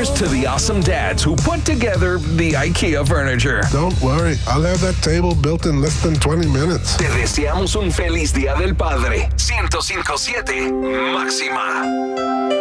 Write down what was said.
Here's to the awesome dads who put together the IKEA furniture. Don't worry, I'll have that table built in less than 20 minutes. Te deseamos un feliz Día del Padre. 105.7 Máxima.